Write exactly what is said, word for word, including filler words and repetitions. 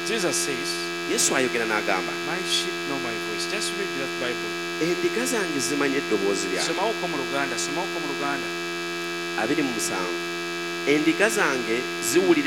Jesus says, Yesu ayogera n'agamba, my sheep know my voice. Just read that Bible. endiga zange zimanyi eddoboozi lyange. Somawo ko mu Luganda, somawo ko mu Luganda. abiri mu musanvu endiga zange ziwulira